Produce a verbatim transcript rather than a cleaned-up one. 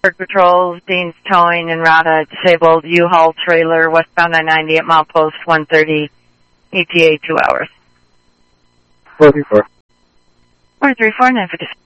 Patrols, Dean's Towing and Rada, disabled U-Haul trailer, westbound I ninety at milepost one thirty, E T A two hours. four three four. four three four, nine fifty-six.